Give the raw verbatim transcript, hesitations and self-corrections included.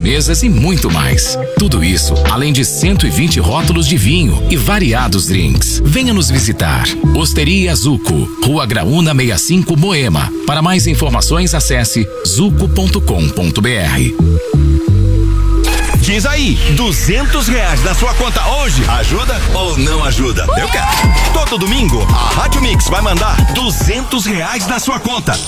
sobremesas e muito mais. Tudo isso, além de cento e vinte rótulos de vinho e variados drinks. Venha nos visitar. Osteria Zuco, Rua Graúna sessenta e cinco, Moema. Para mais informações, acesse zuco ponto com ponto br. Diz aí, duzentos reais na sua conta hoje, ajuda ou não ajuda? Eu quero. Todo domingo, a Rádio Mix vai mandar duzentos reais na sua conta.